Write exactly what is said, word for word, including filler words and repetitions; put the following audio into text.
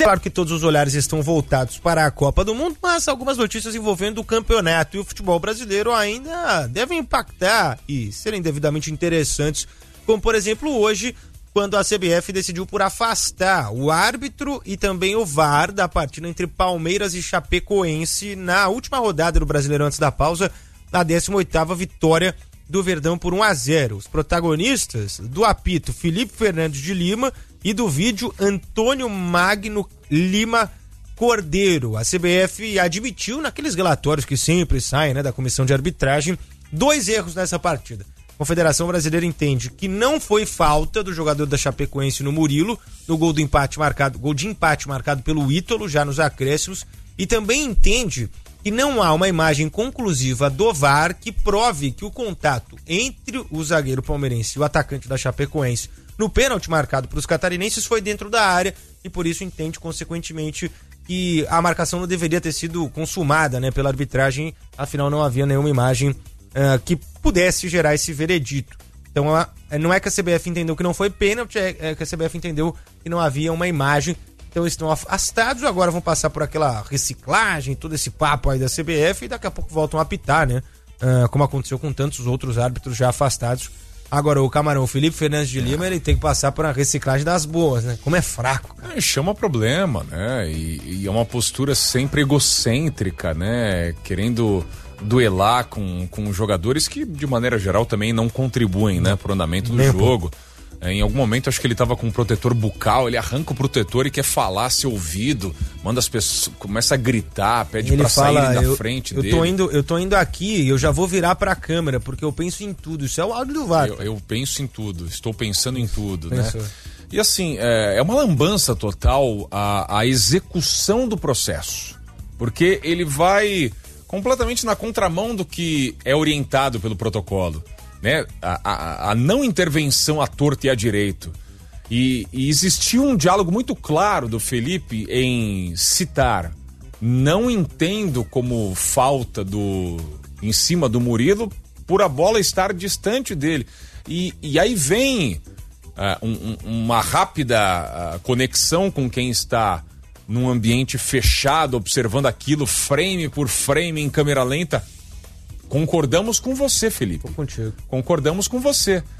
Claro que todos os olhares estão voltados para a Copa do Mundo, mas algumas notícias envolvendo o campeonato e o futebol brasileiro ainda devem impactar e serem devidamente interessantes, como por exemplo hoje, quando a C B F decidiu por afastar o árbitro e também o V A R da partida entre Palmeiras e Chapecoense na última rodada do Brasileirão antes da pausa, na décima oitava vitória do Verdão por um a zero. Os protagonistas do apito Felipe Fernandes de Lima e do vídeo Antônio Magno Lima Cordeiro. A C B F admitiu naqueles relatórios que sempre saem, né, da comissão de arbitragem, dois erros nessa partida. A Confederação Brasileira entende que não foi falta do jogador da Chapecoense no Murilo, no gol do empate marcado, gol de empate marcado pelo Ítalo já nos acréscimos, e também entende que não há uma imagem conclusiva do V A R que prove que o contato entre o zagueiro palmeirense e o atacante da Chapecoense no pênalti marcado para os catarinenses foi dentro da área, e por isso entende consequentemente que a marcação não deveria ter sido consumada, né, pela arbitragem, afinal não havia nenhuma imagem uh, que pudesse gerar esse veredito. Então a, não é que a C B F entendeu que não foi pênalti, é, é que a C B F entendeu que não havia uma imagem. Então estão afastados, agora vão passar por aquela reciclagem, todo esse papo aí da C B F, e daqui a pouco voltam a apitar, né? Uh, como aconteceu com tantos outros árbitros já afastados. Agora o Camarão, o Felipe Fernandes de Lima, ele tem que passar por uma reciclagem das boas, né? Como é fraco, cara. É, chama problema, né? E, e é uma postura sempre egocêntrica, né? Querendo duelar com, com jogadores que, de maneira geral, também não contribuem, né, para o andamento do jogo. É, em algum momento, acho que ele estava com um protetor bucal, ele arranca o protetor e quer falar seu ouvido, manda as pessoas, começa a gritar, pede ele pra fala, sair da eu, frente eu dele. Tô indo, eu tô indo aqui e eu já vou virar pra câmera, porque eu penso em tudo. Isso é o áudio do V A R. Eu, eu penso em tudo, estou pensando em tudo, Pensou. né? E assim, é, é uma lambança total a, a execução do processo, porque ele vai completamente na contramão do que é orientado pelo protocolo, né? A, a, a não intervenção à torta e à direito. E, e existiu um diálogo muito claro do Felipe em citar: não entendo como falta do em cima do Murilo por a bola estar distante dele. E, e aí vem uh, um, um, uma rápida uh, conexão com quem está num ambiente fechado, observando aquilo frame por frame em câmera lenta. Concordamos com você, Felipe. Tô contigo. Concordamos com você.